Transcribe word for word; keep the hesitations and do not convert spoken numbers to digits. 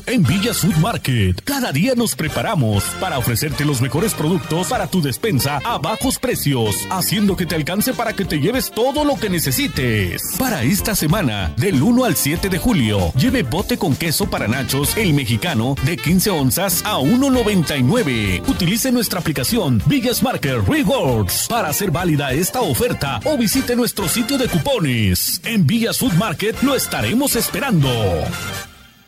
En Villas Food Market, cada día nos preparamos para ofrecerte los mejores productos para tu despensa a bajos precios, haciendo que te alcance para que te lleves todo lo que necesites. Para esta semana, del uno al siete de julio, lleve bote con queso para nachos El Mexicano de quince onzas a uno noventa y nueve. Utilice nuestra aplicación Villas Market Rewards para hacer válida esta oferta o visite nuestro sitio de cupones. En Villas Food Market lo estaremos esperando.